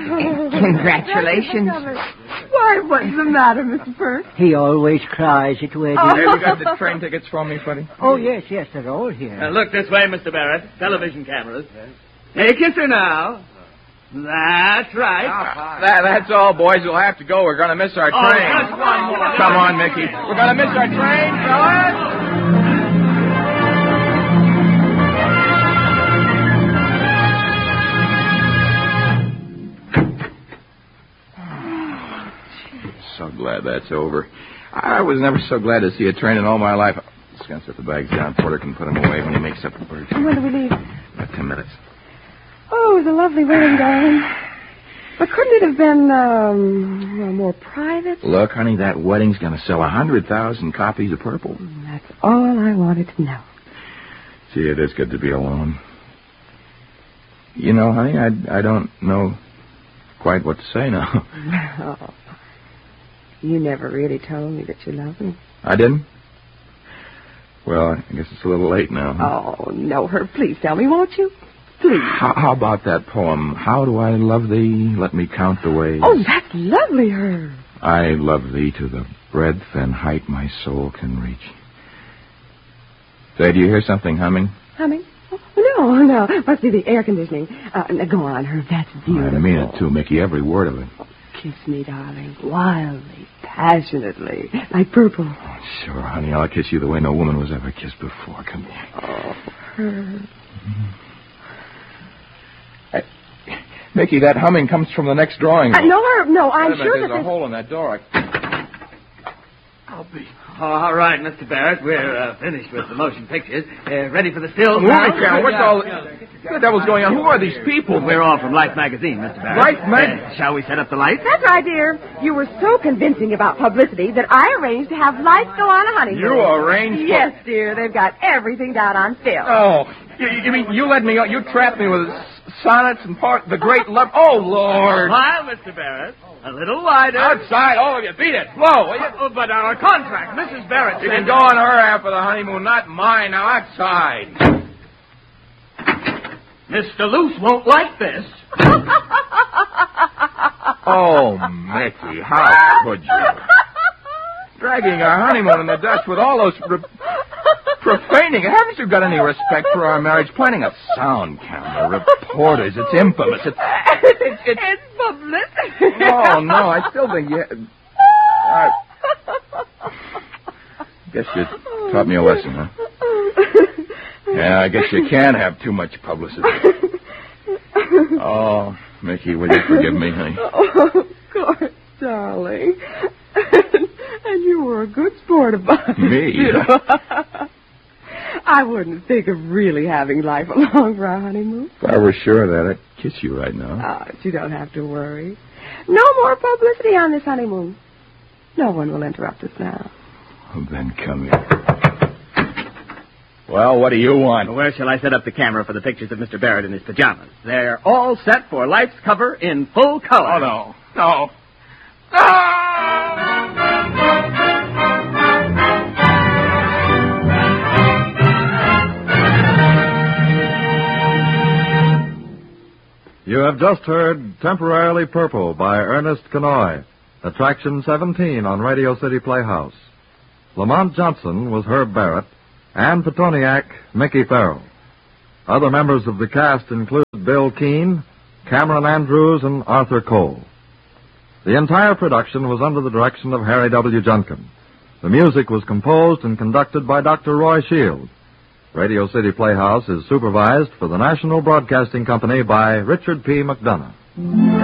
Congratulations. Why, what's the matter, Mr. Peart? He always cries at weddings. Have you got the train tickets for me, Freddie? Oh, yes, they're all here. Look this way, Mr. Barrett. Television cameras. Hey, kiss her now. That's right. That's all, boys. We'll have to go. We're going to miss our train. Just one more. Come on, Mickey. We're going to miss our train, fellas. So glad that's over. I was never so glad to see a train in all my life. Just going to set the bags down. Porter can put them away when he makes up the bird. When do we leave? About 10 minutes. Oh, it was a lovely wedding, darling. But couldn't it have been, more private? Look, honey, that wedding's going to sell 100,000 copies of Purple. That's all I wanted to know. Gee, it is good to be alone. You know, honey, I don't know quite what to say now. Oh, you never really told me that you loved me. I didn't? Well, I guess it's a little late now. Huh? Oh, no, Herb, please tell me, won't you? Please. How about that poem? How do I love thee? Let me count the ways. Oh, that's lovely, Herb. I love thee to the breadth and height my soul can reach. Say, do you hear something humming? Humming? Oh, no. Must be the air conditioning. Now go on, Herb. That's beautiful. I mean it, too, Mickey. Every word of it. Oh, kiss me, darling. Wildly, passionately. Like Purple. Oh, sure, honey. I'll kiss you the way no woman was ever kissed before. Come here. Oh, Herb. Mickey, that humming comes from the next drawing room. No, Herb, no. I'm sure there's a hole in that door. I'll be... All right, Mr. Barrett, we're finished with the motion pictures. Ready for the stills Movie now? camera, what's all... What the devil's going on? Who are these people? We're all from Life Magazine, Mr. Barrett. Life Mag... Shall we set up the lights? That's right, dear. You were so convincing about publicity that I arranged to have lights go on a honeymoon. You arranged for... Yes, dear. They've got everything down on film. Oh, you mean you let me... You trapped me with sonnets and the great love... Oh, Lord. Smile, Mr. Barrett. A little wider. Outside, all of you. Beat it. Slow. But our contract, Mrs. Barrett... You can go on her half of the honeymoon, not mine. Now, outside. Mr. Luce won't like this. Oh, Mickey, how could you? Dragging our honeymoon in the dust with all those profaning. Haven't you got any respect for our marriage? Planting a sound camera, reporters. It's infamous. It's publicity. Oh, no, I still think you... Guess you taught me a lesson, huh? Yeah, I guess you can't have too much publicity. Oh, Mickey, will you forgive me, honey? Oh, of course, darling. And you were a good sport about it. Me? I wouldn't think of really having life along for our honeymoon. If I were sure of that, I'd kiss you right now. Oh, you don't have to worry. No more publicity on this honeymoon. No one will interrupt us now. Well, then come here. Well, what do you want? Where shall I set up the camera for the pictures of Mr. Barrett in his pajamas? They're all set for Life's cover in full color. Oh, no. No. You have just heard Temporarily Purple by Ernest Kanoy, Attraction 17 on Radio City Playhouse. Lamont Johnson was Herb Barrett, and Petoniak, Mickey Farrell. Other members of the cast include Bill Keane, Cameron Andrews, and Arthur Cole. The entire production was under the direction of Harry W. Junkin. The music was composed and conducted by Dr. Roy Shield. Radio City Playhouse is supervised for the National Broadcasting Company by Richard P. McDonough.